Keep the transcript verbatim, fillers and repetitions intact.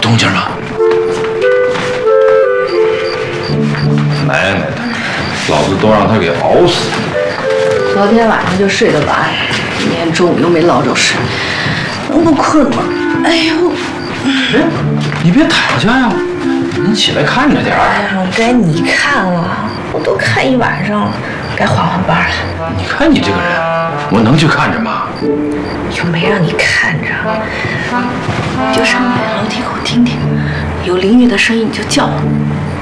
动静吗？奶奶的，老子都让他给熬死了。 昨天晚上就睡得晚，今天中午又没捞着屎，能不困吗？哎呦！ 哎，你别躺下呀，你起来看着点儿。 哎呀，该你看了，我都看一晚上了，该换换班了。 你看你这个人，我能去看着吗？ 又没让你看着，就上来楼梯口听听，有淋雨的声音你就叫我。